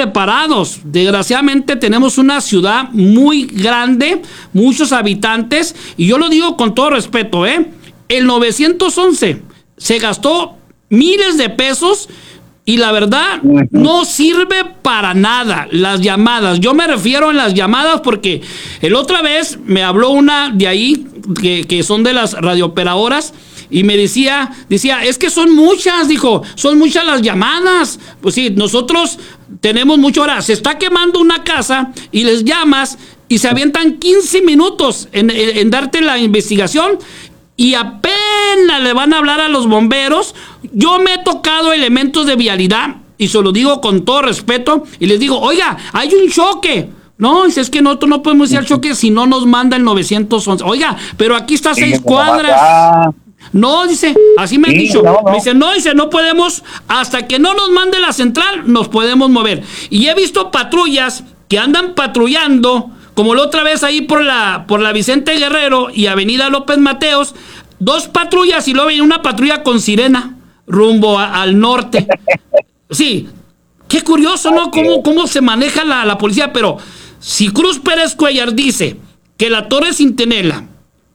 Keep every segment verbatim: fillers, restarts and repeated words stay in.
preparados. Desgraciadamente tenemos una ciudad muy grande, muchos habitantes, y yo lo digo con todo respeto, ¿eh? El nueve once se gastó miles de pesos y la verdad no sirve para nada las llamadas. Yo me refiero a las llamadas porque el otra vez me habló una de ahí que, que son de las radiooperadoras y me decía, decía, es que son muchas, dijo, son muchas las llamadas. Pues sí, nosotros tenemos mucho. Ahora, se está quemando una casa y les llamas y se avientan quince minutos en, en, en darte la investigación y apenas le van a hablar a los bomberos. Yo me he tocado elementos de vialidad y se lo digo con todo respeto y les digo, oiga, hay un choque. No, es que nosotros no podemos ir al choque si no nos manda el nueve once. Oiga, pero aquí está seis cuadras. No, dice, así me han dicho. No, no. Me dice, no, dice, no podemos, hasta que no nos mande la central, nos podemos mover. Y he visto patrullas que andan patrullando, como la otra vez ahí por la, por la Vicente Guerrero y Avenida López Mateos, dos patrullas y luego viene una patrulla con sirena rumbo a, al norte. Sí, qué curioso, ¿no? Cómo, cómo se maneja la, la policía, pero si Cruz Pérez Cuellar dice que la Torre Centinela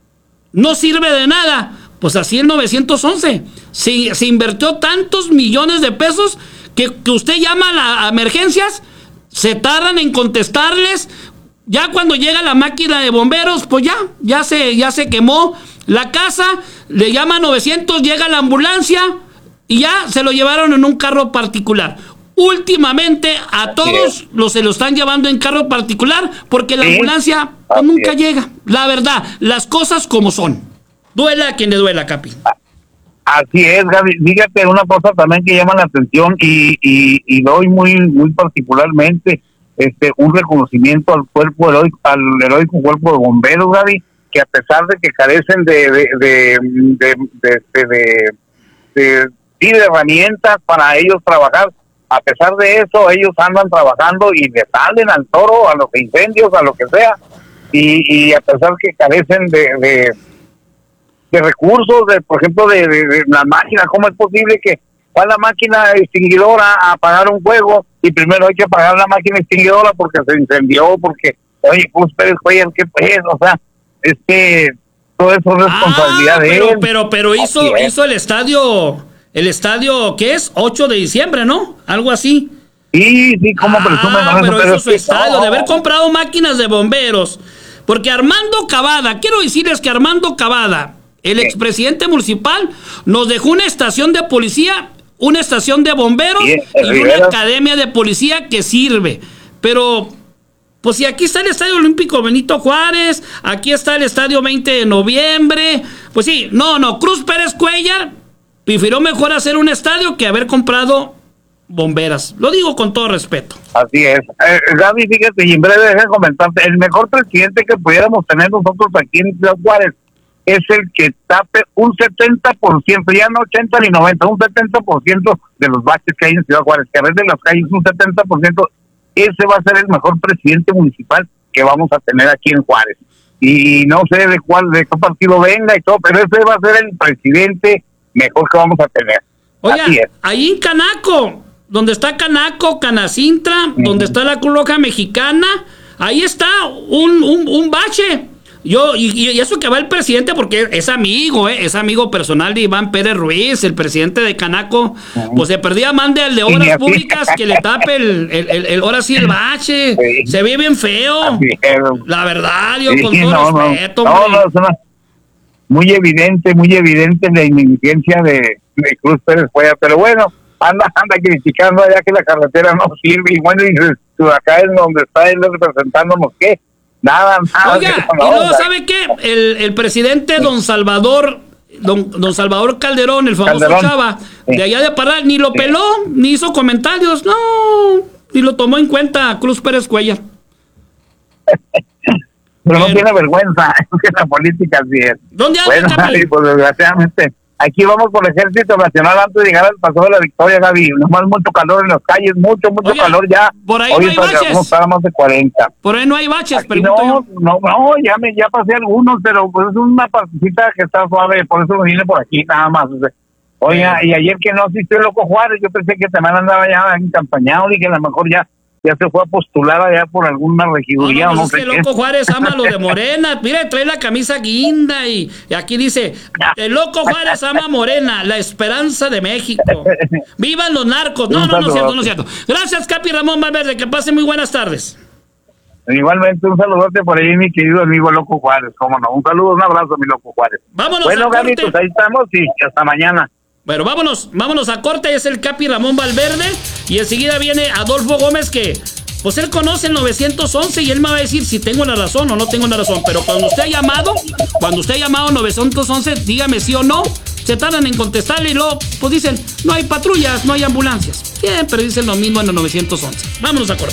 no sirve de nada, pues así el nueve once. Se, se invirtió tantos millones de pesos que, que usted llama a, la, a emergencias, se tardan en contestarles. Ya cuando llega la máquina de bomberos, pues ya, ya se, ya se quemó la casa, le llama novecientos, llega la ambulancia y ya se lo llevaron en un carro particular. Últimamente a todos los se lo están llevando en carro particular porque la ambulancia pues, nunca llega. La verdad, las cosas como son. Duela a quien le duela, Capi. Así es, Gaby. Fíjate una cosa también que llama la atención y, y, y doy muy muy particularmente este un reconocimiento al cuerpo heroico, al heroico cuerpo de bomberos, Gaby, que a pesar de que carecen de de de de, de, de, de, de, de, de herramientas para ellos trabajar, a pesar de eso ellos andan trabajando y le salen al toro, a los incendios, a lo que sea, y, y a pesar que carecen de, de de recursos, de por ejemplo, de, de, de la máquina. ¿Cómo es posible que va la máquina extinguidora a apagar un fuego y primero hay que apagar la máquina extinguidora porque se incendió, porque, oye, pues Pérez Cuellar, ¿qué pues? O sea, es que todo eso es responsabilidad ah, pero, de él. Pero, pero hizo, hizo el estadio, el estadio, ¿qué es? ocho de diciembre, ¿no? Algo así. Sí, sí, como ah, presumen. Pero, pero hizo es su que estadio, no. de haber comprado máquinas de bomberos. Porque Armando Cavada, quiero decirles que Armando Cavada, el expresidente municipal, nos dejó una estación de policía, una estación de bomberos y, y una academia de policía que sirve. Pero, pues si aquí está el Estadio Olímpico Benito Juárez, aquí está el Estadio veinte de noviembre, pues sí, no, no, Cruz Pérez Cuellar prefirió mejor hacer un estadio que haber comprado bomberas. Lo digo con todo respeto. Así es. Eh, Gaby, fíjate, y en breve deja comentarte, el mejor presidente que pudiéramos tener nosotros aquí en Ciudad Juárez es el que tape un setenta por ciento, ya no ochenta ni noventa, un setenta por ciento de los baches que hay en Ciudad Juárez, que a veces de las calles un setenta por ciento, ese va a ser el mejor presidente municipal que vamos a tener aquí en Juárez. Y no sé de cuál, de qué partido venga y todo, pero ese va a ser el presidente mejor que vamos a tener. Oiga, ahí en Canaco, donde está Canaco, Canacintra, uh-huh. donde está la Cruz Roja Mexicana, ahí está un, un, un bache. Yo, y, y eso que va el presidente, porque es amigo, eh, es amigo personal de Iván Pérez Ruiz, el presidente de Canaco, uh-huh. pues se perdía, mande al de Obras Públicas que le tape el, el, el, el ahora sí el bache, sí. Se ve bien feo, la verdad, yo sí, con todo no, respeto. No, no, es una, muy evidente, muy evidente la ineficiencia de, de Cruz Pérez Cuellar, pero bueno, anda, anda criticando allá que la carretera no sirve, y bueno, y acá es donde está él representándonos, ¿qué? Nada, nada. Oiga, y luego, ¿sabe qué? El, el presidente don Salvador, don, don Salvador Calderón, el famoso Calderón. Chava, sí. de allá de Parral, ni lo peló, sí. ni hizo comentarios, no, ni lo tomó en cuenta Cruz Pérez Cuellar. Pero bueno, no tiene vergüenza, es que la política así es. ¿Dónde anda, bueno, Gaby, pues desgraciadamente, aquí vamos por el Ejército Nacional antes de llegar al Paso de la Victoria, Gaby. Nomás mucho calor en las calles, mucho, mucho Oye, calor ya. Por ahí Hoy no hay baches. Para más de cuarenta. Por ahí no hay baches, aquí no, yo. no, no, ya me, ya pasé algunos, pero pues es una partecita que está suave, por eso me vine por aquí nada más. O sea, oiga, sí. y ayer que no asistió el Loco Juárez, yo pensé que también andaba ya encampañado y que a lo mejor ya ya se fue a postular allá por alguna regiduría. No, no, no pues sé es que qué. Loco Juárez ama lo de Morena. Mire, trae la camisa guinda y, y aquí dice, el Loco Juárez ama a Morena, la esperanza de México. ¡Vivan los narcos! No, no, no es cierto, no es cierto. Gracias, Capi Ramón Valverde, que pase muy buenas tardes. Igualmente, un saludote por ahí, mi querido amigo Loco Juárez, cómo no. Un saludo, un abrazo, mi Loco Juárez. Vámonos bueno, a Gaby, corte. pues ahí estamos y hasta mañana. Bueno, vámonos, vámonos a corte, es el Capi Ramón Valverde y enseguida viene Adolfo Gómez que, pues él conoce el nueve once y él me va a decir si tengo la razón o no tengo la razón, pero cuando usted ha llamado, cuando usted ha llamado nueve once, dígame sí o no, se tardan en contestarle y luego, pues dicen, no hay patrullas, no hay ambulancias, siempre dicen lo mismo en el nueve once, vámonos a corte.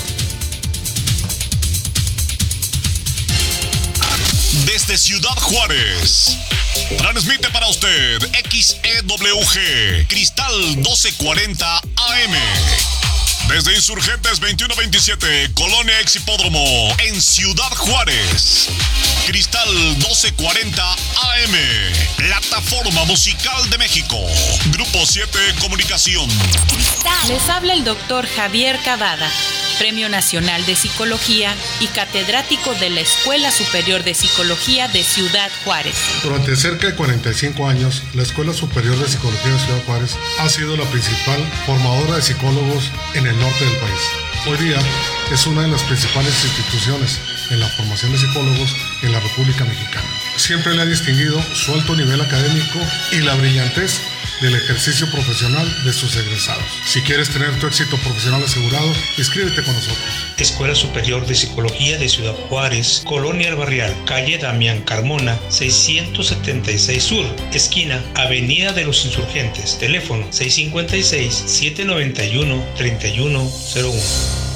Desde Ciudad Juárez, transmite para usted X E W G, Cristal doce cuarenta A M. Desde Insurgentes veintiuno veintisiete, Colonia Ex Hipódromo, en Ciudad Juárez. Cristal doce cuarenta A M, Plataforma Musical de México. Grupo siete Comunicación. Les habla el doctor Javier Cavada, Premio Nacional de Psicología y catedrático de la Escuela Superior de Psicología de Ciudad Juárez. Durante cerca de cuarenta y cinco años, la Escuela Superior de Psicología de Ciudad Juárez ha sido la principal formadora de psicólogos en el norte del país. Hoy día es una de las principales instituciones en la formación de psicólogos en la República Mexicana. Siempre le ha distinguido su alto nivel académico y la brillantez del ejercicio profesional de sus egresados. Si quieres tener tu éxito profesional asegurado, inscríbete con nosotros. Escuela Superior de Psicología de Ciudad Juárez, Colonia El Barrial, calle Damián Carmona, seiscientos setenta y seis Sur, esquina Avenida de los Insurgentes, teléfono seis cinco seis, siete nueve uno, tres uno cero uno.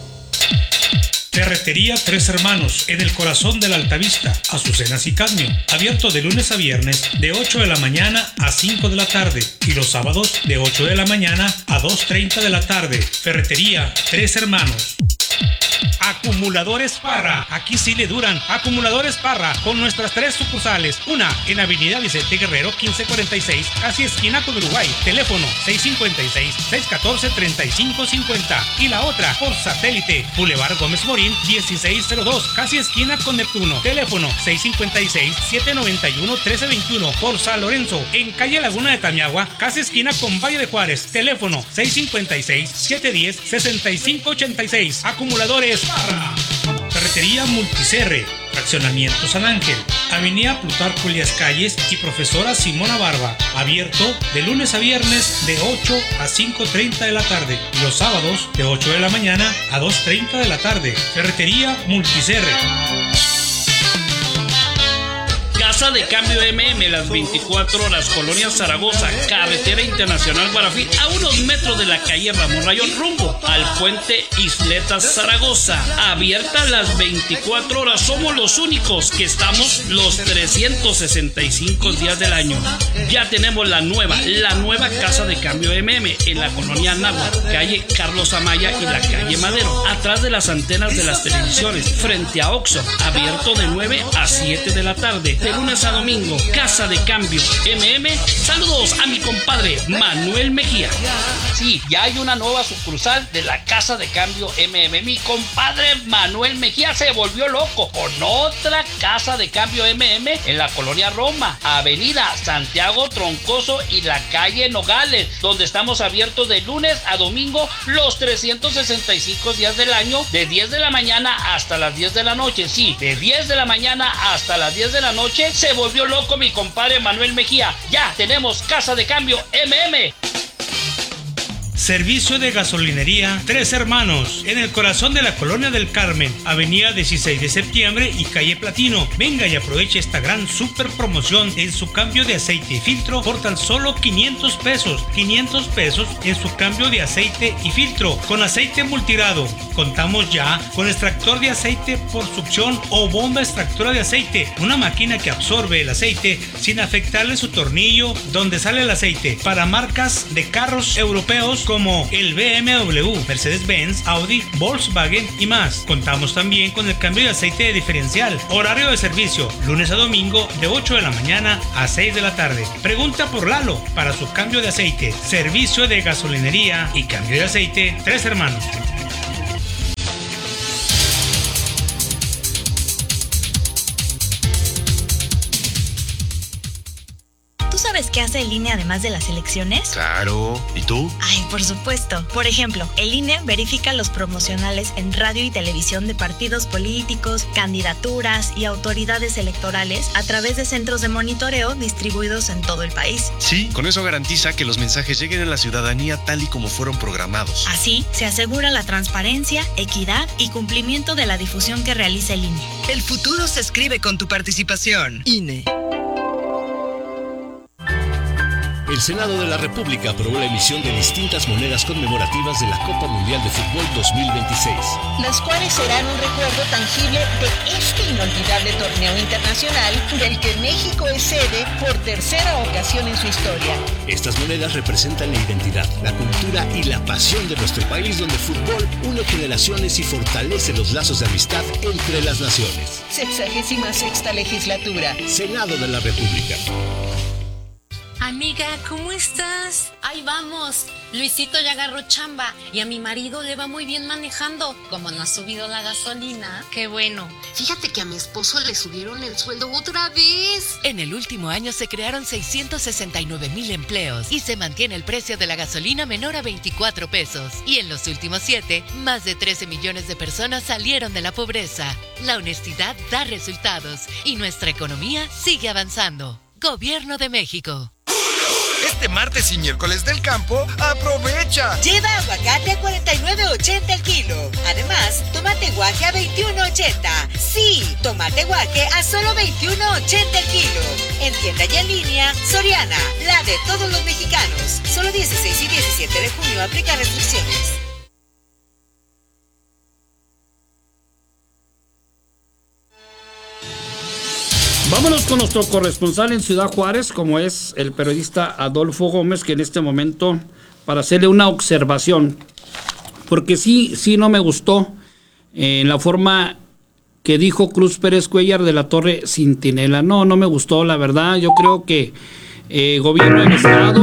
Ferretería Tres Hermanos, en el corazón de la Altavista, Azucenas y Cadmio, abierto de lunes a viernes de ocho de la mañana a cinco de la tarde y los sábados de ocho de la mañana a dos treinta de la tarde. Ferretería Tres Hermanos. Acumuladores Parra, aquí sí le duran. Acumuladores Parra, con nuestras tres sucursales. Una en Avenida Vicente Guerrero quince cuarenta y seis, casi esquina con Uruguay. Teléfono seis cinco seis, seis uno cuatro, tres cinco cinco cero. Y la otra por satélite, Boulevard Gómez Morín dieciséis cero dos, casi esquina con Neptuno. Teléfono seis cinco seis, siete nueve uno, uno tres dos uno. Por San Lorenzo, en calle Laguna de Tamiagua, casi esquina con Valle de Juárez. Teléfono seis cinco seis, siete uno cero, seis cinco ocho seis. Acumuladores Parra. Ferretería Multicerre, Fraccionamiento San Ángel, Avenida Plutarco Elías Calles y Profesora Simona Barba, abierto de lunes a viernes de ocho a cinco treinta de la tarde y los sábados de ocho de la mañana a dos treinta de la tarde. Ferretería Multicerre. Casa de Cambio M M, las veinticuatro horas, Colonia Zaragoza, Carretera Internacional Guarafí, a unos metros de la calle Ramón Rayón, rumbo al puente Isletas Zaragoza. Abierta las veinticuatro horas, somos los únicos que estamos los trescientos sesenta y cinco días del año. Ya tenemos la nueva, la nueva Casa de Cambio M M en la colonia Anáhuac, calle Carlos Amaya y la calle Madero, atrás de las antenas de las televisiones, frente a Oxxo, abierto de nueve a siete de la tarde. De lunes a domingo, Casa de Cambio M M. Saludos a mi compadre Manuel Mejía. Sí, ya hay una nueva sucursal de la Casa de Cambio M M. Mi compadre Manuel Mejía se volvió loco con otra Casa de Cambio M M en la colonia Roma, Avenida Santiago Troncoso y la calle Nogales, donde estamos abiertos de lunes a domingo los trescientos sesenta y cinco días del año, de diez de la mañana hasta las diez de la noche. Sí, de diez de la mañana hasta las diez de la noche. Se volvió loco mi compadre Manuel Mejía. Ya tenemos Casa de Cambio M M. Servicio de gasolinería Tres Hermanos, en el corazón de la Colonia del Carmen, Avenida dieciséis de septiembre y calle Platino. Venga y aproveche esta gran super promoción en su cambio de aceite y filtro por tan solo quinientos pesos. quinientos pesos en su cambio de aceite y filtro con aceite multigrado. Contamos ya con extractor de aceite por succión o bomba extractora de aceite, una máquina que absorbe el aceite sin afectarle su tornillo donde sale el aceite, para marcas de carros europeos como el B M W, Mercedes-Benz, Audi, Volkswagen y más. Contamos también con el cambio de aceite de diferencial. Horario de servicio, lunes a domingo de ocho de la mañana a seis de la tarde. Pregunta por Lalo para su cambio de aceite. Servicio de gasolinería y cambio de aceite Tres Hermanos. qué hace el I N E además de las elecciones? Claro. ¿Y tú? Ay, por supuesto. Por ejemplo, el I N E verifica los promocionales en radio y televisión de partidos políticos, candidaturas y autoridades electorales a través de centros de monitoreo distribuidos en todo el país. Sí, con eso garantiza que los mensajes lleguen a la ciudadanía tal y como fueron programados. Así, se asegura la transparencia, equidad y cumplimiento de la difusión que realiza el I N E. El futuro se escribe con tu participación. I N E. El Senado de la República aprobó la emisión de distintas monedas conmemorativas de la Copa Mundial de Fútbol dos mil veintiséis. Las cuales serán un recuerdo tangible de este inolvidable torneo internacional del que México es sede por tercera ocasión en su historia. Estas monedas representan la identidad, la cultura y la pasión de nuestro país, donde el fútbol une generaciones y fortalece los lazos de amistad entre las naciones. Sexagésima sexta legislatura. Senado de la República. Amiga, ¿cómo estás? Ahí vamos. Luisito ya agarró chamba y a mi marido le va muy bien manejando. Como no ha subido la gasolina. Qué bueno. Fíjate que a mi esposo le subieron el sueldo otra vez. En el último año se crearon seiscientos sesenta y nueve mil empleos y se mantiene el precio de la gasolina menor a veinticuatro pesos. Y en los últimos siete, más de trece millones de personas salieron de la pobreza. La honestidad da resultados y nuestra economía sigue avanzando. Gobierno de México. Este martes y miércoles del campo, ¡aprovecha! Lleva aguacate a cuarenta y nueve ochenta el kilo. Además, tomate guaje a veintiuno ochenta. Sí, tomate guaje a solo veintiuno ochenta el kilo. En tienda y en línea, Soriana, la de todos los mexicanos. Solo dieciséis y diecisiete de junio aplica restricciones. Vámonos con nuestro corresponsal en Ciudad Juárez, como es el periodista Adolfo Gómez, que en este momento, para hacerle una observación, porque sí, sí no me gustó eh, la forma que dijo Cruz Pérez Cuéllar de la Torre Centinela. No, no me gustó, la verdad. Yo creo que eh, gobierno del Estado,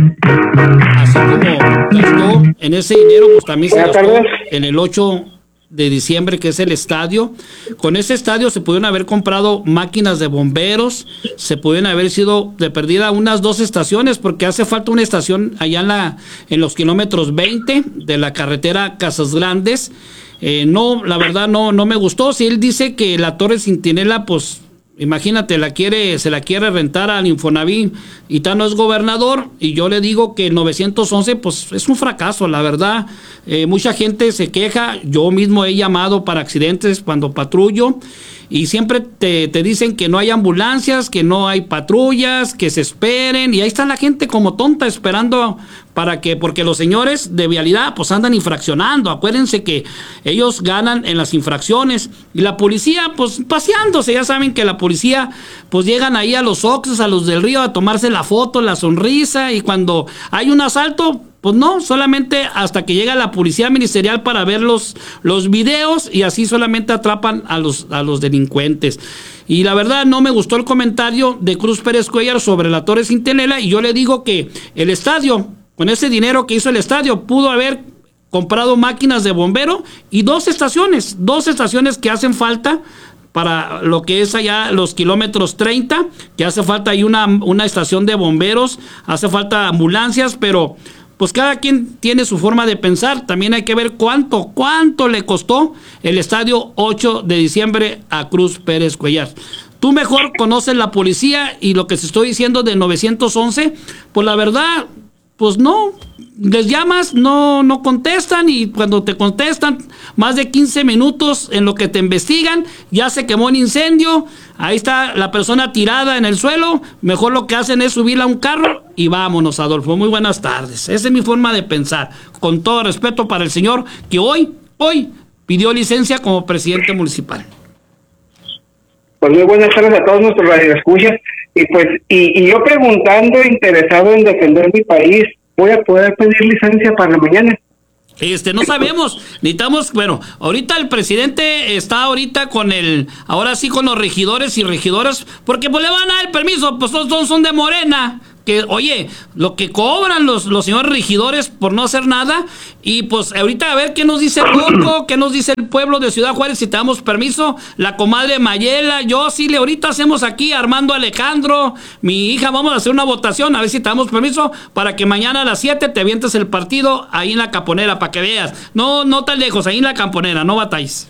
así como gastó en ese dinero, pues también se gastó en el ocho de diciembre, que es el estadio. Con ese estadio se pudieron haber comprado máquinas de bomberos, se pudieron haber sido de perdida unas dos estaciones, porque hace falta una estación allá en, la, en los kilómetros veinte de la carretera Casas Grandes. Eh, no, la verdad no, no me gustó. Si él dice que la Torre Centinela, pues imagínate, la quiere, se la quiere rentar al Infonavit y tal, no es gobernador, y yo le digo que el novecientos once pues es un fracaso, la verdad. Eh, mucha gente se queja, yo mismo he llamado para accidentes cuando patrullo y siempre te, te dicen que no hay ambulancias, que no hay patrullas, que se esperen, y ahí está la gente como tonta esperando para que, porque los señores de vialidad pues andan infraccionando. Acuérdense que ellos ganan en las infracciones y la policía pues paseándose. Ya saben que la policía pues llegan ahí a los Oxxos, a los del Río, a tomarse la foto, la sonrisa, y cuando hay un asalto, pues no, solamente hasta que llega la policía ministerial para ver los, los videos, y así solamente atrapan a los, a los delincuentes. Y la verdad no me gustó el comentario de Cruz Pérez Cuéllar sobre la Torre Centinela, y yo le digo que el estadio, con ese dinero que hizo el estadio, pudo haber comprado máquinas de bombero y dos estaciones, dos estaciones que hacen falta para lo que es allá los kilómetros treinta, que hace falta ahí una, una estación de bomberos, hace falta ambulancias, pero pues cada quien tiene su forma de pensar. También hay que ver cuánto, cuánto le costó el estadio ocho de diciembre a Cruz Pérez Cuéllar. Tú mejor conoces la policía, y lo que se estoy diciendo de novecientos once, pues la verdad, pues no, les llamas, no, no contestan, y cuando te contestan, más de quince minutos en lo que te investigan, ya se quemó un incendio, ahí está la persona tirada en el suelo, mejor lo que hacen es subirla a un carro y vámonos. Adolfo, muy buenas tardes. Esa es mi forma de pensar, con todo respeto para el señor que hoy, hoy pidió licencia como presidente municipal. Pues muy buenas tardes a todos nuestros radioescuchas. Y pues, y, y yo preguntando, interesado en defender mi país, ¿voy a poder pedir licencia para mañana? Este, no sabemos, necesitamos, bueno, ahorita el presidente está ahorita con el, ahora sí con los regidores y regidoras, porque pues le van a dar el permiso, pues son, son de Morena, que, oye, lo que cobran los, los señores regidores por no hacer nada, y pues ahorita a ver qué nos dice Coco, qué nos dice el pueblo de Ciudad Juárez, si te damos permiso, la comadre Mayela, yo sí, le ahorita hacemos aquí, Armando Alejandro, mi hija, vamos a hacer una votación, a ver si te damos permiso, para que mañana a las siete te avientes el partido ahí en la Camponera, para que veas, no, no tan lejos, ahí en la Camponera, no batalles.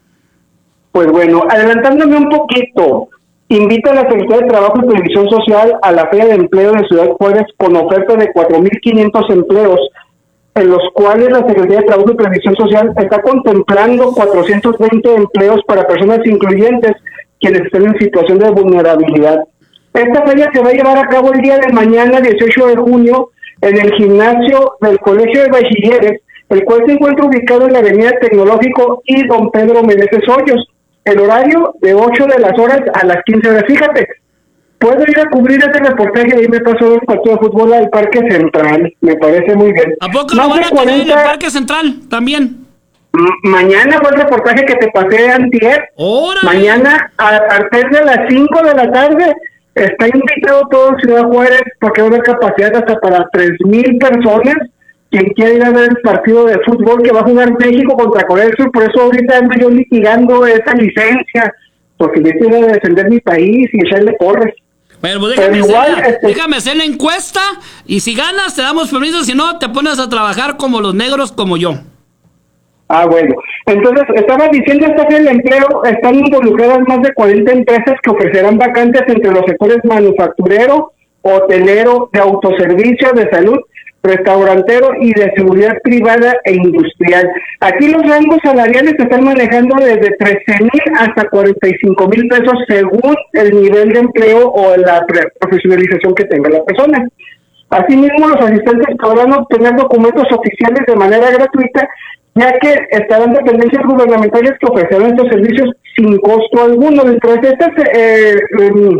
Pues bueno, adelantándome un poquito, invita a la Secretaría de Trabajo y Previsión Social a la Feria de Empleo de Ciudad Juárez con oferta de cuatro mil quinientos empleos, en los cuales la Secretaría de Trabajo y Previsión Social está contemplando cuatrocientos veinte empleos para personas incluyentes quienes estén en situación de vulnerabilidad. Esta feria se va a llevar a cabo el día de mañana, dieciocho de junio, en el gimnasio del Colegio de Bachilleres, el cual se encuentra ubicado en la Avenida Tecnológico y Don Pedro Meneses Hoyos. El horario de ocho de las horas a las quince horas. Fíjate, puedo ir a cubrir ese reportaje, ahí me pasó el partido de fútbol al Parque Central, me parece muy bien. ¿A poco lo van a tener en el Parque Central también? Mañana fue el reportaje que te pasé antier. ¡Órale! Mañana a partir de las cinco de la tarde está invitado todo Ciudad Juárez, porque va a haber capacidad hasta para tres mil personas. Quien quiera ir a ver el partido de fútbol que va a jugar México contra Corea del Sur, por eso ahorita ando yo litigando esa licencia, porque yo quiero defender mi país y echarle porras. Bueno, pues déjame, Pero igual, hacer la, este... déjame hacer la encuesta, y si ganas te damos permiso, si no te pones a trabajar como los negros como yo. Ah, bueno. Entonces, estaba diciendo, esta feria del empleo, están involucradas más de cuarenta empresas que ofrecerán vacantes entre los sectores manufacturero, hotelero, de autoservicio, de salud, restaurantero y de seguridad privada e industrial. Aquí los rangos salariales se están manejando desde trece mil hasta cuarenta y cinco mil pesos según el nivel de empleo o la profesionalización que tenga la persona. Asimismo, los asistentes podrán obtener documentos oficiales de manera gratuita, ya que estarán dependencias gubernamentales que ofrecerán estos servicios sin costo alguno. Dentro de estas eh, eh,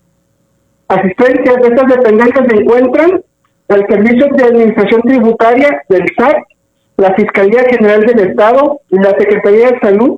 asistencias de estas dependencias se encuentran el Servicio de Administración Tributaria del S A T, la Fiscalía General del Estado, la Secretaría de Salud,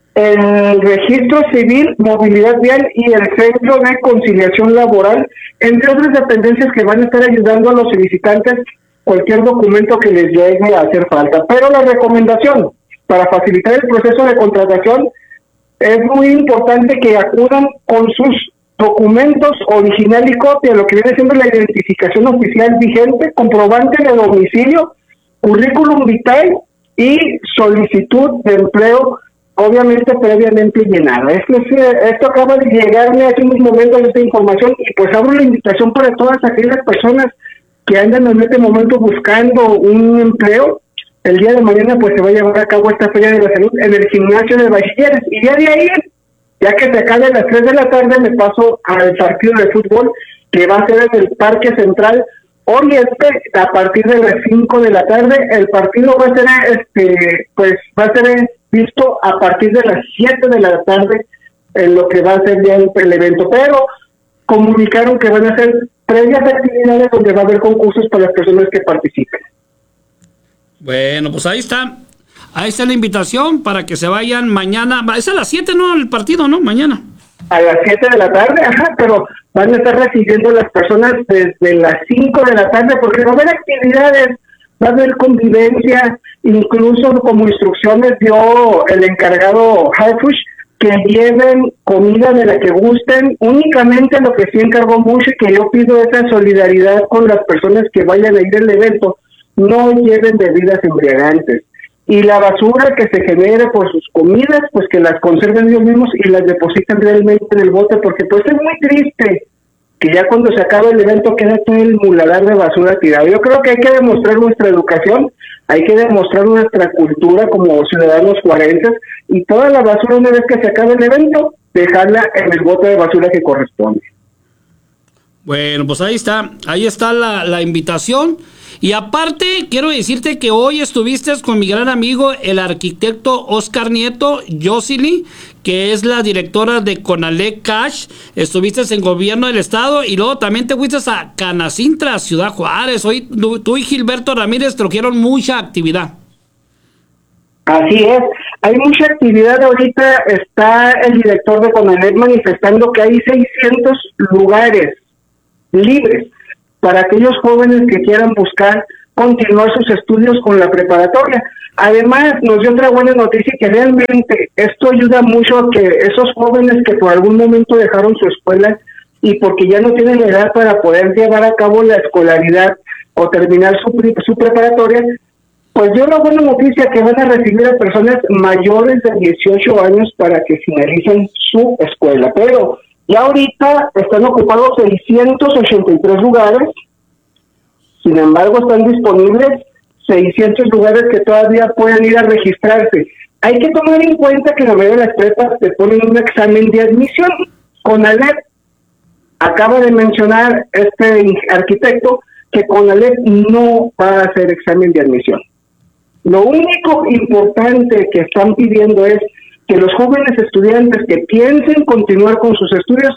el Registro Civil, Movilidad Vial y el Centro de Conciliación Laboral, entre otras dependencias que van a estar ayudando a los solicitantes cualquier documento que les llegue a hacer falta. Pero la recomendación para facilitar el proceso de contratación es muy importante que acudan con sus documentos original y copia, lo que viene siendo la identificación oficial vigente, comprobante de domicilio, currículum vitae y solicitud de empleo, obviamente previamente llenada. Esto, es, esto acaba de llegarme hace unos momentos esta información, y pues abro la invitación para todas aquellas personas que andan en este momento buscando un empleo. El día de mañana pues se va a llevar a cabo esta Feria de la Salud en el gimnasio de Bachilleres, y ya de ahí, ya que se acabe a las tres de la tarde, me paso al partido de fútbol que va a ser en el Parque Central Oriente a partir de las cinco de la tarde. El partido va a ser este pues va a ser visto a partir de las siete de la tarde en lo que va a ser ya el, el evento, pero comunicaron que van a ser previas actividades donde va a haber concursos para las personas que participen. Bueno, pues ahí está. Ahí está la invitación para que se vayan mañana. Es a las siete, ¿no? El partido, ¿no? Mañana. A las siete de la tarde, ajá, pero van a estar recibiendo las personas desde las cinco de la tarde, porque va a haber actividades, va a haber convivencia, incluso como instrucciones dio el encargado Harfush, que lleven comida de la que gusten. Únicamente lo que sí encargó mucho y que yo pido esa solidaridad con las personas que vayan a ir al evento, no lleven bebidas embriagantes. Y la basura que se genere por sus comidas, pues que las conserven ellos mismos y las depositen realmente en el bote, porque pues es muy triste que ya cuando se acabe el evento queda todo el muladar de basura tirado. Yo creo que hay que demostrar nuestra educación, hay que demostrar nuestra cultura como ciudadanos juarenses, y toda la basura, una vez que se acabe el evento, dejarla en el bote de basura que corresponde. Bueno, pues ahí está, ahí está la, la invitación. Y aparte, quiero decirte que hoy estuviste con mi gran amigo, el arquitecto Oscar Nieto Yosili, que es la directora de Conalec Cash. Estuviste en gobierno del estado y luego también te fuiste a Canacintra, Ciudad Juárez. Hoy tú, tú y Gilberto Ramírez trajeron mucha actividad. Así es, hay mucha actividad ahorita. Está el director de Conalec manifestando que hay seiscientos lugares libres para aquellos jóvenes que quieran buscar continuar sus estudios con la preparatoria. Además, nos dio otra buena noticia, que realmente esto ayuda mucho a que esos jóvenes que por algún momento dejaron su escuela y porque ya no tienen la edad para poder llevar a cabo la escolaridad o terminar su, su preparatoria, pues dio la buena noticia que van a recibir a personas mayores de dieciocho años para que finalicen su escuela. Pero ya ahorita están ocupados seiscientos ochenta y tres lugares, sin embargo están disponibles seiscientos lugares que todavía pueden ir a registrarse. Hay que tomar en cuenta que la mayoría de las prepas te ponen un examen de admisión. CONALEP acaba de mencionar este arquitecto que CONALEP no va a hacer examen de admisión. Lo único importante que están pidiendo es que los jóvenes estudiantes que piensen continuar con sus estudios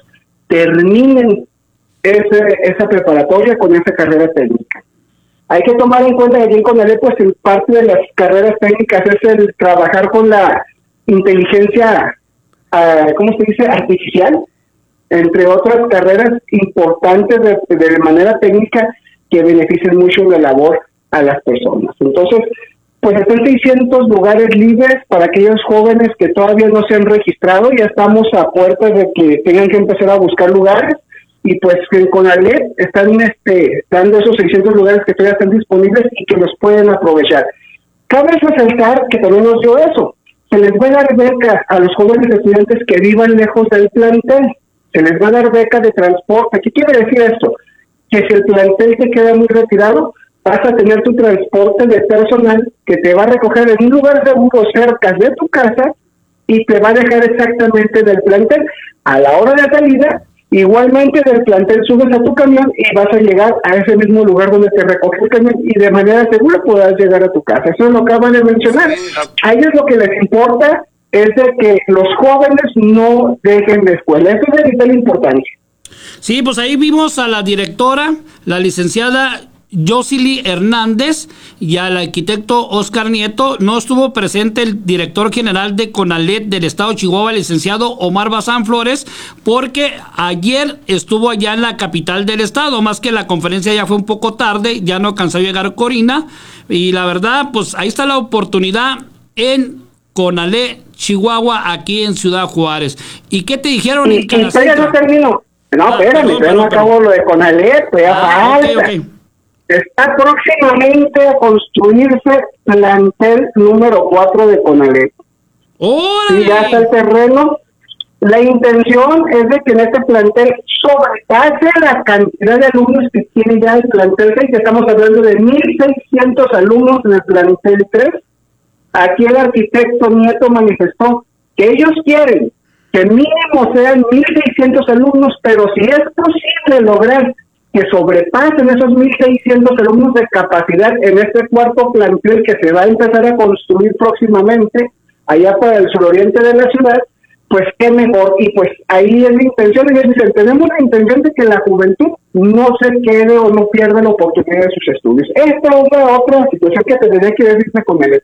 terminen ese, esa preparatoria con esa carrera técnica. Hay que tomar en cuenta que aquí en CONALEP, pues en parte de las carreras técnicas es el trabajar con la inteligencia, uh, ¿cómo se dice?, artificial, entre otras carreras importantes de, de manera técnica que benefician mucho la labor a las personas. Entonces, pues están seiscientos lugares libres para aquellos jóvenes que todavía no se han registrado. Ya estamos a puertas de que tengan que empezar a buscar lugares. Y pues en CONALEP están este, dando esos seiscientos lugares que todavía están disponibles y que los pueden aprovechar. Cabe resaltar que también nos dio eso. Se les va a dar beca a los jóvenes estudiantes que vivan lejos del plantel. Se les va a dar beca de transporte. ¿Qué quiere decir esto? Que si el plantel te queda muy retirado, vas a tener tu transporte de personal que te va a recoger en un lugar seguro cerca de tu casa y te va a dejar exactamente del plantel. A la hora de salida, igualmente del plantel subes a tu camión y vas a llegar a ese mismo lugar donde te recoge el camión y de manera segura podrás llegar a tu casa. Eso lo acaban de mencionar. A ellos lo que les importa es de que los jóvenes no dejen de escuela. Eso es de vital importancia. Sí, pues ahí vimos a la directora, la licenciada Yosili Hernández, y al arquitecto Oscar Nieto. No estuvo presente el director general de CONALEP del estado de Chihuahua, el licenciado Omar Bazán Flores, porque ayer estuvo allá en la capital del estado, más que la conferencia ya fue un poco tarde, ya no alcanzó a llegar Corina, y la verdad, pues ahí está la oportunidad en CONALEP Chihuahua, aquí en Ciudad Juárez. ¿Y qué te dijeron? Y, en y todavía no termino. No, ah, espérame, perdón, perdón, no acabo lo de CONALEP, pues ya ah, falta. Okay, okay. Está próximamente a construirse plantel número cuatro de CONALEP. ¡Órale! Y ya está el terreno. La intención es de que en este plantel sobrepase la cantidad de alumnos que tiene ya el plantel seis, que estamos hablando de mil seiscientos alumnos en el plantel tres. Aquí el arquitecto Nieto manifestó que ellos quieren que mínimo sean mil seiscientos alumnos, pero si es posible lograr que sobrepasen esos mil seiscientos alumnos de capacidad en este cuarto plantel que se va a empezar a construir próximamente allá para el suroriente de la ciudad, pues qué mejor. Y pues ahí es la intención, ellos dicen, tenemos la intención de que la juventud no se quede o no pierda la oportunidad de sus estudios. Esta es la otra situación que tendría que decirse con él.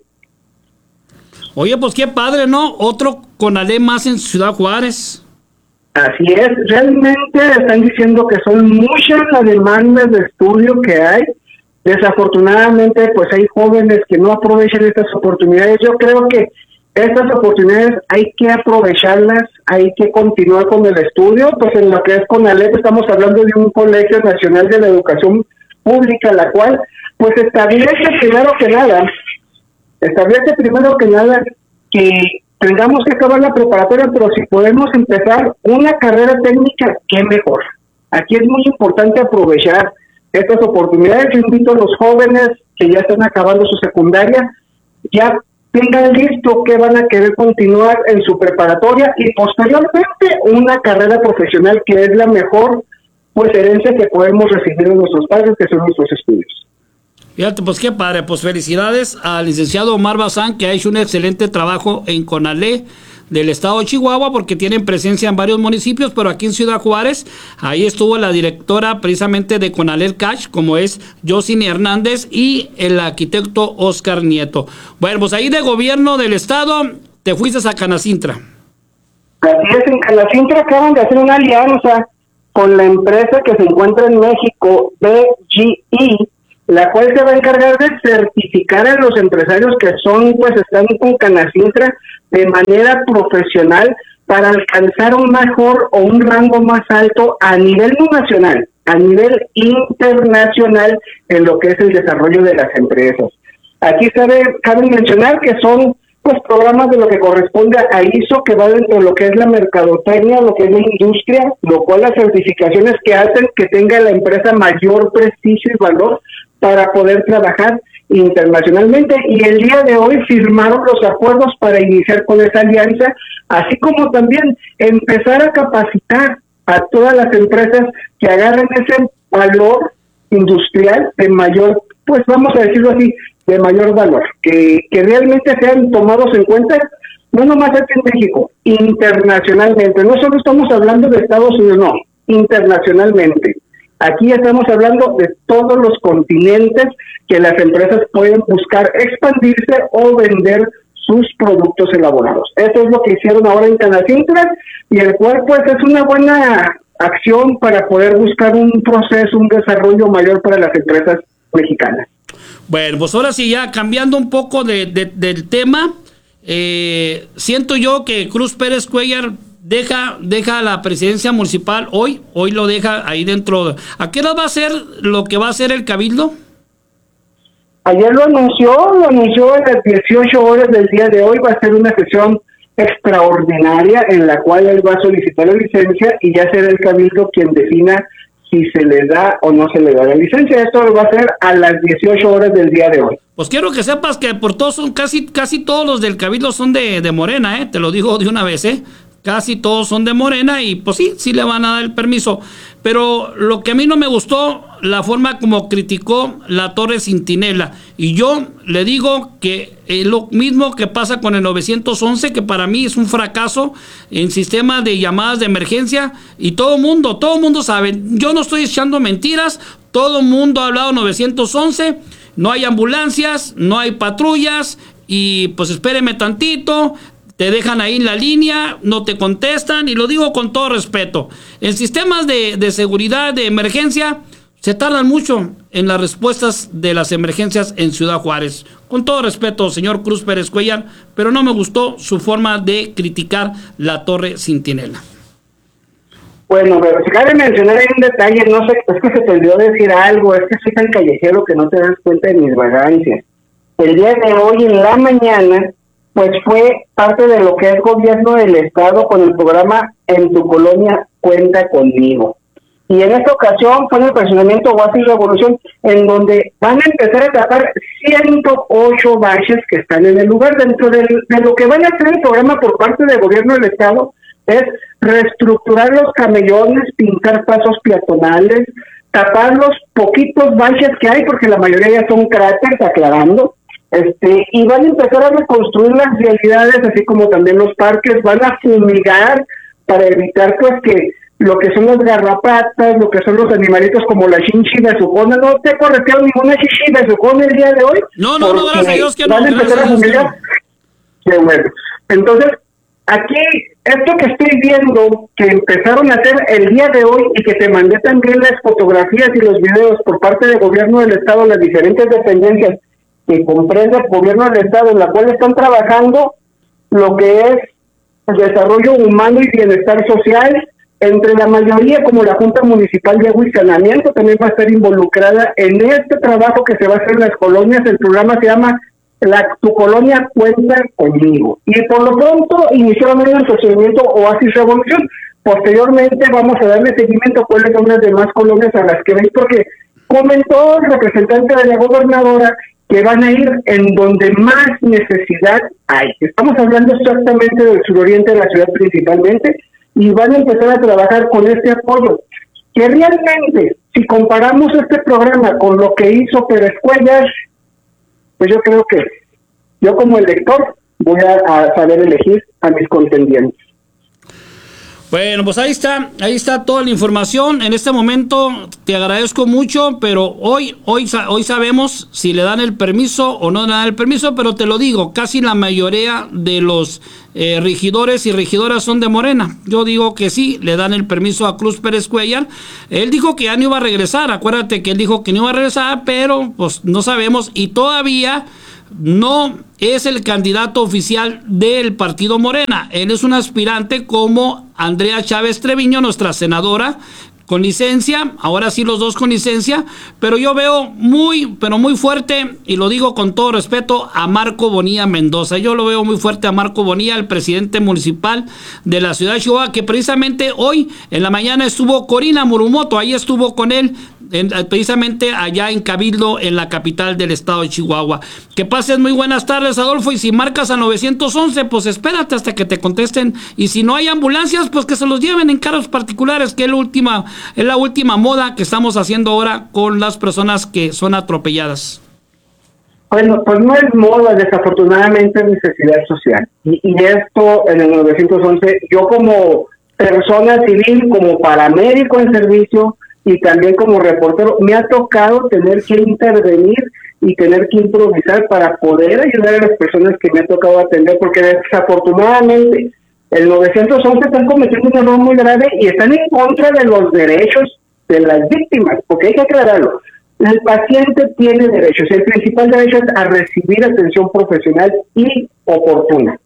Oye, pues qué padre, ¿no? Otro CONALEP más en Ciudad Juárez. Así es, realmente están diciendo que son muchas las demandas de estudio que hay. Desafortunadamente, pues hay jóvenes que no aprovechan estas oportunidades. Yo creo que estas oportunidades hay que aprovecharlas, hay que continuar con el estudio. Pues en lo que es CONALEP estamos hablando de un Colegio Nacional de la Educación Pública, la cual pues establece primero que nada, establece primero que nada que tengamos que acabar la preparatoria, pero si podemos empezar una carrera técnica, qué mejor. Aquí es muy importante aprovechar estas oportunidades. Yo invito a los jóvenes que ya están acabando su secundaria, ya tengan listo que van a querer continuar en su preparatoria y posteriormente una carrera profesional, que es la mejor pues herencia que podemos recibir de nuestros padres, que son nuestros estudios. Fíjate, pues qué padre, pues felicidades al licenciado Omar Bazán, que ha hecho un excelente trabajo en CONALEP del estado de Chihuahua, porque tienen presencia en varios municipios, pero aquí en Ciudad Juárez, ahí estuvo la directora precisamente de CONALEP Cash, como es Yosini Hernández, y el arquitecto Oscar Nieto. Bueno, pues ahí de gobierno del estado, te fuiste a Canacintra. Así es, en Canacintra acaban de hacer una alianza con la empresa que se encuentra en México, B G E, la cual se va a encargar de certificar a los empresarios que son, pues están con Canacintra de manera profesional para alcanzar un mejor o un rango más alto a nivel no nacional, a nivel internacional en lo que es el desarrollo de las empresas. Aquí cabe, cabe mencionar que son pues programas de lo que corresponde a I S O, que va dentro de lo que es la mercadotecnia, lo que es la industria, lo cual las certificaciones que hacen que tenga la empresa mayor prestigio y valor para poder trabajar internacionalmente, y el día de hoy firmaron los acuerdos para iniciar con esa alianza, así como también empezar a capacitar a todas las empresas que agarren ese valor industrial de mayor, pues vamos a decirlo así, de mayor valor, que, que realmente sean tomados en cuenta, no nomás aquí en México, internacionalmente. No solo estamos hablando de Estados Unidos, no, internacionalmente. Aquí estamos hablando de todos los continentes que las empresas pueden buscar expandirse o vender sus productos elaborados. Eso es lo que hicieron ahora en Canacintra, y el cual pues es una buena acción para poder buscar un proceso, un desarrollo mayor para las empresas mexicanas. Bueno, pues ahora sí, ya cambiando un poco de, de, del tema, eh, siento yo que Cruz Pérez Cuellar deja deja la presidencia municipal hoy, hoy lo deja ahí dentro. ¿A qué hora va a ser lo que va a hacer el Cabildo? Ayer lo anunció, lo anunció a las dieciocho horas del día de hoy, va a ser una sesión extraordinaria en la cual él va a solicitar la licencia y ya será el Cabildo quien defina si se le da o no se le da la licencia. Esto lo va a hacer a las dieciocho horas del día de hoy. Pues quiero que sepas que por todos son casi casi todos los del Cabildo son de, de Morena, eh, te lo digo de una vez, eh. Casi todos son de Morena y pues sí, sí le van a dar el permiso. Pero lo que a mí no me gustó, la forma como criticó la Torre Centinela. Y yo le digo que es lo mismo que pasa con el nueve once, que para mí es un fracaso en sistema de llamadas de emergencia. Y todo el mundo, todo el mundo sabe, yo no estoy echando mentiras, todo el mundo ha hablado nueve once, no hay ambulancias, no hay patrullas y pues espéreme tantito. Te dejan ahí en la línea, no te contestan, y lo digo con todo respeto. En sistemas de, de seguridad, de emergencia, se tardan mucho en las respuestas de las emergencias en Ciudad Juárez. Con todo respeto, señor Cruz Pérez Cuellar, pero no me gustó su forma de criticar la Torre Centinela. Bueno, pero si cabe mencionar ahí un detalle, no sé, es que se te olvidó decir algo, es que soy tan callejero que no te das cuenta de mis vagancias. El día de hoy, en la mañana, pues fue parte de lo que es gobierno del estado con el programa En tu Colonia Cuenta Conmigo. Y en esta ocasión fue en el presionamiento Oasis Revolución, en donde van a empezar a tapar ciento ocho baches que están en el lugar. Dentro del, de lo que van a hacer el programa por parte del gobierno del estado es reestructurar los camellones, pintar pasos peatonales, tapar los poquitos baches que hay, porque la mayoría ya son cráteres, aclarando. Este, y van a empezar a reconstruir las vialidades, así como también los parques, van a fumigar para evitar pues que lo que son las garrapatas, lo que son los animalitos como la chinchi de Sujona. No te correteó ninguna chinchi de Sujona el día de hoy. No, no, no, gracias a Dios que no. Van a empezar a fumigar. Qué bueno. Entonces, aquí, esto que estoy viendo, que empezaron a hacer el día de hoy y que te mandé también las fotografías y los videos por parte del gobierno del estado, las diferentes dependencias que comprende el gobierno del estado, en la cual están trabajando lo que es el desarrollo humano y bienestar social, entre la mayoría, como la Junta Municipal de Agua y Saneamiento, también va a estar involucrada en este trabajo que se va a hacer en las colonias. El programa se llama la, Tu Colonia Cuenta Conmigo. Y por lo pronto iniciaron el procedimiento Oasis Revolución. Posteriormente vamos a darle seguimiento a cuáles son las demás colonias a las que veis, porque comentó el representante de la gobernadora que van a ir en donde más necesidad hay. Estamos hablando exactamente del suroriente de la ciudad principalmente, y van a empezar a trabajar con este apoyo, que realmente, si comparamos este programa con lo que hizo Pérez Cuellar, pues yo creo que yo como elector voy a, a saber elegir a mis contendientes. Bueno, pues ahí está, ahí está toda la información. En este momento te agradezco mucho, pero hoy, hoy, hoy sabemos si le dan el permiso o no le dan el permiso, pero te lo digo, casi la mayoría de los eh, regidores y regidoras son de Morena. Yo digo que sí, le dan el permiso a Cruz Pérez Cuellar. Él dijo que ya no iba a regresar, acuérdate que él dijo que no iba a regresar, pero pues no sabemos y todavía no es el candidato oficial del partido Morena. Él es un aspirante como Andrea Chávez Treviño, nuestra senadora, con licencia, ahora sí los dos con licencia, pero yo veo muy, pero muy fuerte, y lo digo con todo respeto, a Marco Bonilla Mendoza. Yo lo veo muy fuerte a Marco Bonilla, el presidente municipal de la ciudad de Chihuahua, que precisamente hoy en la mañana estuvo Corina Murumoto, ahí estuvo con él, en, precisamente allá en Cabildo, en la capital del estado de Chihuahua. Que pases muy buenas tardes, Adolfo, y si marcas a nueve once, pues espérate hasta que te contesten, y si no hay ambulancias, pues que se los lleven en carros particulares, que es la última Es la última moda que estamos haciendo ahora con las personas que son atropelladas. Bueno, pues no es moda, desafortunadamente es necesidad social. Y, y esto en el nueve once, yo como persona civil, como paramédico en servicio y también como reportero, me ha tocado tener que intervenir y tener que improvisar para poder ayudar a las personas que me ha tocado atender, porque desafortunadamente el nueve once están cometiendo un error muy grave y están en contra de los derechos de las víctimas, porque hay que aclararlo. El paciente tiene derechos. El principal derecho es a recibir atención profesional y oportuna.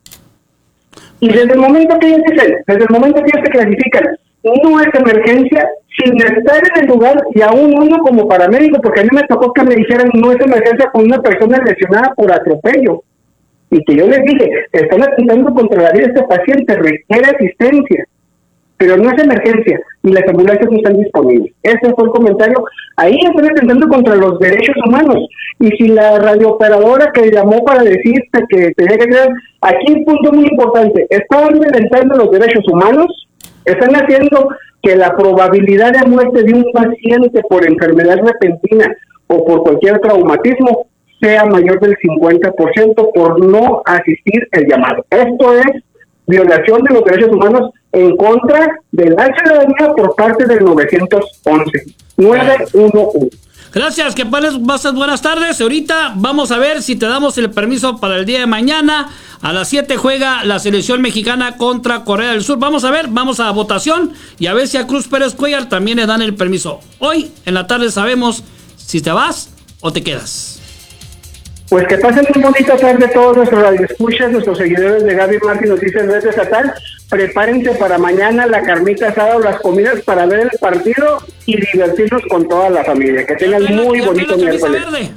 Y desde el momento que ellos dicen, desde el momento que ellos se clasifican, no es emergencia, sin estar en el lugar, y aún uno como paramédico, porque a mí me tocó que me dijeran no es emergencia con una persona lesionada por atropello. Y que yo les dije, están atentando contra la vida de este paciente, requiere asistencia, pero no es emergencia, y las ambulancias no están disponibles. Ese fue el comentario. Ahí están atentando contra los derechos humanos. Y si la radiooperadora que llamó para decirte que tenía que creer, aquí un punto muy importante, están violentando los derechos humanos, están haciendo que la probabilidad de muerte de un paciente por enfermedad repentina o por cualquier traumatismo sea mayor del cincuenta por ciento por no asistir el llamado. Esto es violación de los derechos humanos en contra de la ciudadanía por parte del nueve once. nueve once. Gracias, que pases buenas tardes. Ahorita vamos a ver si te damos el permiso para el día de mañana. A las siete juega la selección mexicana contra Corea del Sur. Vamos a ver, vamos a votación y a ver si a Cruz Pérez Cuellar también le dan el permiso. Hoy en la tarde sabemos si te vas o te quedas. Pues que pasen muy bonita tarde todos nuestros radioescuchas, nuestros seguidores de Gaby Martín Noticias Red Estatal. Prepárense para mañana la carnita asada o las comidas para ver el partido y divertirnos con toda la familia. Que tengan muy bonito miércoles. Verde.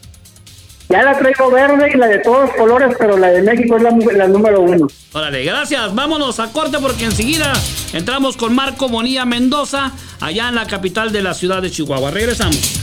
Ya la traigo verde y la de todos colores, pero la de México es la, la número uno. Órale, gracias. Vámonos a corte porque enseguida entramos con Marco Bonilla Mendoza, allá en la capital de la ciudad de Chihuahua. Regresamos.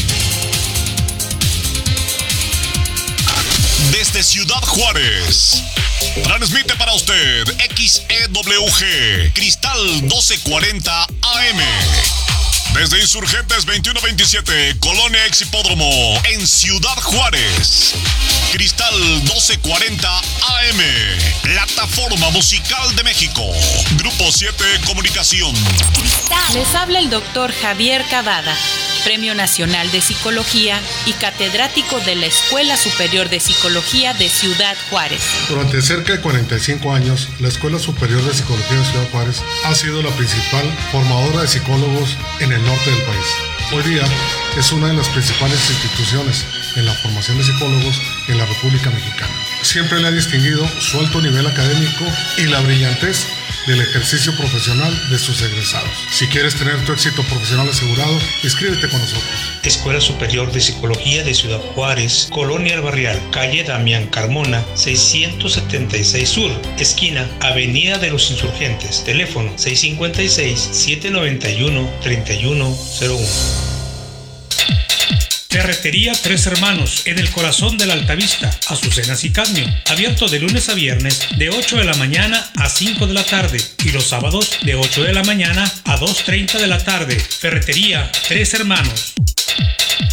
Desde Ciudad Juárez, transmite para usted X E W G, Cristal doce cuarenta A M. Desde Insurgentes veintiuno veintisiete, Colonia Ex Hipódromo, en Ciudad Juárez. Cristal doce cuarenta A M, Plataforma Musical de México. Grupo siete Comunicación. Les habla el doctor Javier Cavada, Premio Nacional de Psicología y catedrático de la Escuela Superior de Psicología de Ciudad Juárez. Durante cerca de cuarenta y cinco años, la Escuela Superior de Psicología de Ciudad Juárez ha sido la principal formadora de psicólogos en el norte del país. Hoy día es una de las principales instituciones en la formación de psicólogos en la República Mexicana. Siempre le ha distinguido su alto nivel académico y la brillantez del ejercicio profesional de sus egresados. Si quieres tener tu éxito profesional asegurado, inscríbete con nosotros. Escuela Superior de Psicología de Ciudad Juárez, Colonia El Barrial, calle Damián Carmona, seiscientos setenta y seis Sur, esquina Avenida de los Insurgentes. Teléfono seis cinco seis, siete nueve uno, tres uno cero uno. Ferretería Tres Hermanos, en el corazón de la Altavista, Azucenas y Cadmio. Abierto de lunes a viernes de ocho de la mañana a cinco de la tarde y los sábados de ocho de la mañana a dos treinta de la tarde. Ferretería Tres Hermanos.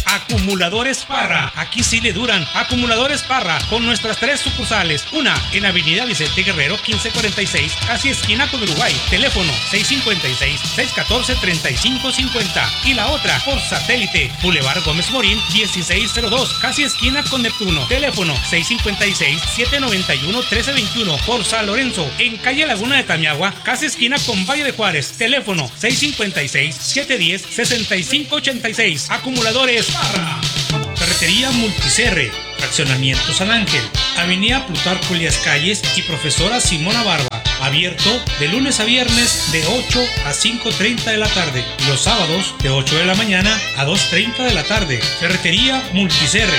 Acumuladores Parra, aquí sí le duran. Acumuladores Parra, con nuestras tres sucursales. Una en Avenida Vicente Guerrero quince cuarenta y seis, casi esquina con Uruguay. Teléfono seis cinco seis, seis uno cuatro, tres cinco cinco cero. Y la otra por satélite, Boulevard Gómez Morín dieciséis cero dos, casi esquina con Neptuno. Teléfono seis cinco seis, siete nueve uno, uno tres dos uno. Por San Lorenzo, en calle Laguna de Tamiagua, casi esquina con Valle de Juárez. Teléfono seis cinco seis, siete uno cero, seis cinco ocho seis. Acumuladores Parra. Ferretería Multicerre, Fraccionamiento San Ángel, Avenida Plutarco Elías Calles y Profesora Simona Barba. Abierto de lunes a viernes de ocho a cinco treinta de la tarde. Y los sábados de ocho de la mañana a dos treinta de la tarde. Ferretería Multicerre.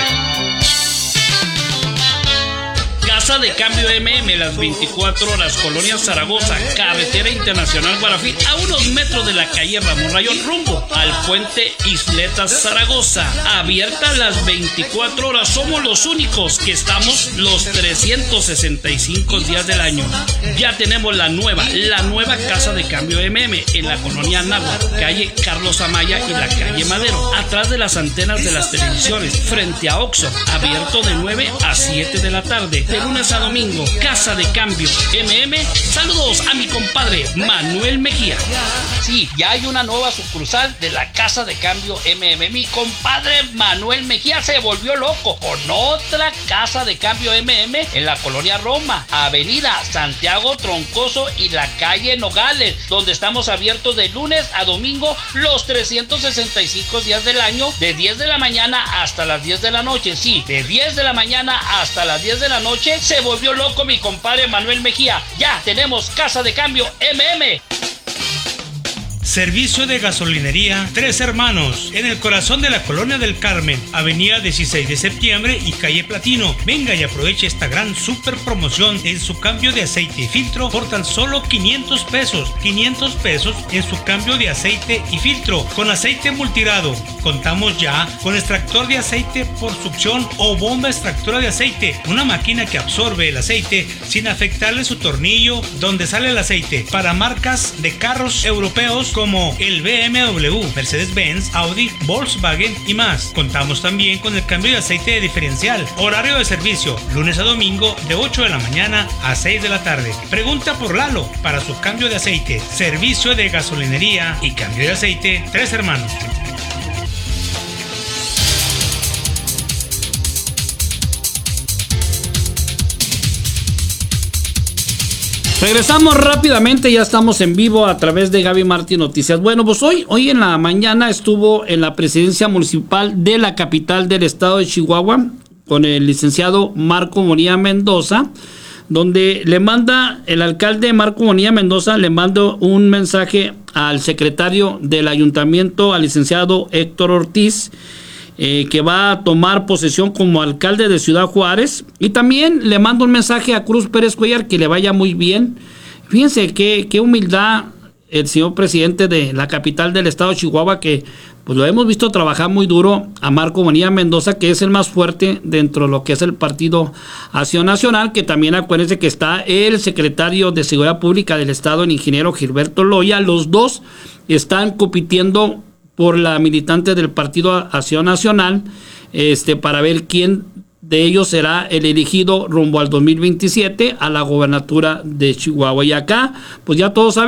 Casa de Cambio M M, las veinticuatro horas, Colonia Zaragoza, Carretera Internacional Guarafí, a unos metros de la calle Ramón Rayón, rumbo al puente Isletas Zaragoza. Abierta las veinticuatro horas, somos los únicos que estamos los trescientos sesenta y cinco días del año. Ya tenemos la nueva, la nueva Casa de Cambio M M en la colonia Náhuatl, calle Carlos Amaya y la calle Madero, atrás de las antenas de las televisiones, frente a Oxxo, abierto de nueve a siete de la tarde. De lunes a domingo, Casa de Cambio M M. Saludos a mi compadre Manuel Mejía. Sí, ya hay una nueva sucursal de la Casa de Cambio M M. Mi compadre Manuel Mejía se volvió loco con otra Casa de Cambio M M en la colonia Roma, Avenida Santiago Troncoso y la calle Nogales, donde estamos abiertos de lunes a domingo los trescientos sesenta y cinco días del año, de diez de la mañana hasta las diez de la noche. Sí, de diez de la mañana hasta las diez de la noche. Se volvió loco mi compadre Manuel Mejía. Ya tenemos Casa de Cambio M M. Servicio de gasolinería Tres Hermanos, en el corazón de la Colonia del Carmen, Avenida dieciséis de septiembre y calle Platino. Venga y aproveche esta gran super promoción en su cambio de aceite y filtro por tan solo quinientos pesos. quinientos pesos en su cambio de aceite y filtro con aceite multirado. Contamos ya con extractor de aceite por succión o bomba extractora de aceite, una máquina que absorbe el aceite sin afectarle su tornillo donde sale el aceite, para marcas de carros europeos como el B M W, Mercedes-Benz, Audi, Volkswagen y más. Contamos también con el cambio de aceite de diferencial. Horario de servicio, lunes a domingo de ocho de la mañana a seis de la tarde. Pregunta por Lalo para su cambio de aceite. Servicio de gasolinería y cambio de aceite Tres Hermanos. Regresamos rápidamente, ya estamos en vivo a través de Gaby Martín Noticias. Bueno, pues hoy, hoy en la mañana estuvo en la presidencia municipal de la capital del estado de Chihuahua con el licenciado Marco Bonilla Mendoza, donde le manda el alcalde Marco Bonilla Mendoza, le manda un mensaje al secretario del ayuntamiento, al licenciado Héctor Ortiz, Eh, que va a tomar posesión como alcalde de Ciudad Juárez, y también le mando un mensaje a Cruz Pérez Cuellar, que le vaya muy bien. Fíjense qué, qué humildad el señor presidente de la capital del estado de Chihuahua, que pues lo hemos visto trabajar muy duro a Marco Bonilla Mendoza, que es el más fuerte dentro de lo que es el Partido Acción Nacional, que también acuérdense que está el secretario de Seguridad Pública del estado, el ingeniero Gilberto Loya. Los dos están compitiendo por la militante del Partido Acción Nacional, este, para ver quién de ellos será el elegido rumbo al dos mil veintisiete a la gobernatura de Chihuahua. Y acá, pues ya todos saben